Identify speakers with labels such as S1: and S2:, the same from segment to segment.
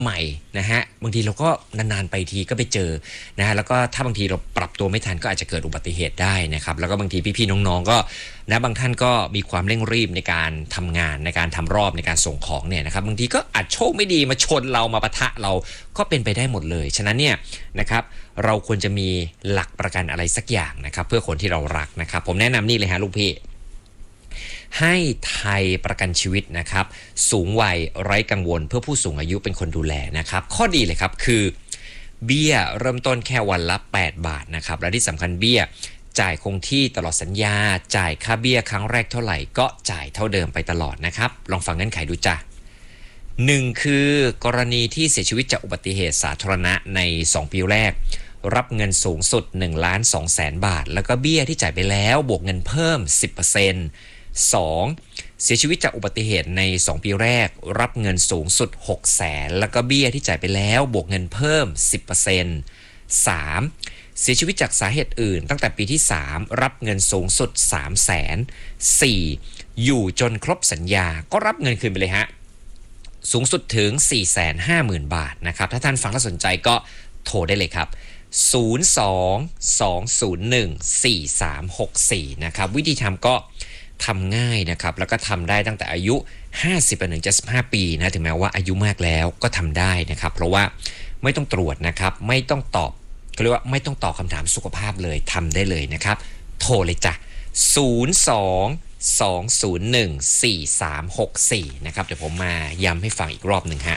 S1: ใหม่นะฮะบางทีเราก็นานๆไปทีก็ไปเจอนะฮะแล้วก็ถ้าบางทีเราปรับตัวไม่ทันก็อาจจะเกิดอุบัติเหตุได้นะครับแล้วก็บางทีพี่ๆน้องๆก็นะบางท่านก็มีความเร่งรีบในการทำงานในการทำรอบในการส่งของเนี่ยนะครับบางทีก็อาจโชคไม่ดีมาชนเรามาปะทะเราก็เป็นไปได้หมดเลยฉะนั้นเนี่ยนะครับเราควรจะมีหลักประกันอะไรสักอย่างนะครับเพื่อคนที่เรารักนะครับผมแนะนำนี่เลยฮะลูกพี่ให้ไทยประกันชีวิตนะครับสูงวัยไร้กังวลเพื่อผู้สูงอายุเป็นคนดูแลนะครับข้อดีเลยครับคือเบี้ยเริ่มต้นแค่วันละ8 บาทนะครับและที่สำคัญเบี้ยจ่ายคงที่ตลอดสัญญาจ่ายค่าเบี้ยครั้งแรกเท่าไหร่ก็จ่ายเท่าเดิมไปตลอดนะครับลองฟังเงื่อนไขดูจ้ะ1คือกรณีที่เสียชีวิตจากอุบัติเหตุสาธารณะใน2 ปีแรกรับเงินสูงสุด1,200,000 บาทแล้วก็เบี้ยที่จ่ายไปแล้วบวกเงินเพิ่ม 10% 2. เสียชีวิตจากอุบัติเหตุใน2 ปีแรกรับเงินสูงสุด600,000แล้วก็เบี้ยที่จ่ายไปแล้วบวกเงินเพิ่ม 10% 3. เสียชีวิตจากสาเหตุอื่นตั้งแต่ปีที่3รับเงินสูงสุด300,000 4. อยู่จนครบสัญญาก็รับเงินคืนไปเลยฮะสูงสุดถึง 450,000 บาทนะครับถ้าท่านฟังแล้วสนใจก็โทรได้เลยครับ02-201-4364นะครับวิธีทำก็ทำง่ายนะครับแล้วก็ทำได้ตั้งแต่อายุ50ไปถึง75ปีนะถึงแม้ว่าอายุมากแล้วก็ทำได้นะครับเพราะว่าไม่ต้องตรวจนะครับไม่ต้องตอบเขาเรียกว่าไม่ต้องตอบคำถามสุขภาพเลยทำได้เลยนะครับโทรเลยจ้ะ02-201-4364นะครับเดี๋ยวผมมาย้ำให้ฟังอีกรอบหนึ่งฮะ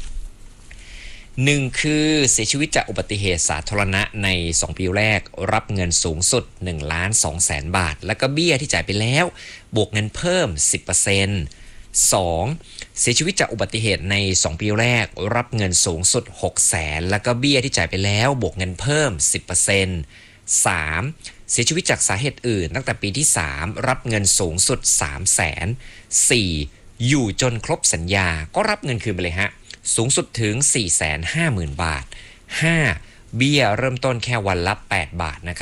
S1: 1คือเสียชีวิตจากอุบัติเหตุสาธารณะใน2 ปีแรกรับเงินสูงสุด1,200,000 บาทแล้วก็เบี้ยที่จ่ายไปแล้วบวกเงินเพิ่ม 10% 2. เสียชีวิตจากอุบัติเหตุใน2 ปีแรกรับเงินสูงสุด600,000แล้วก็เบี้ยที่จ่ายไปแล้วบวกเงินเพิ่ม 10% 3. เสียชีวิตจากสาเหตุอื่นตั้งแต่ปีที่3รับเงินสูงสุด300,000 4. อยู่จนครบสัญญาก็รับเงินคืนไปเลยฮะสูงสุดถึง 450,000 บาท 5. เบี้ยเริ่มต้นแค่วันละ8 บาทนะครับ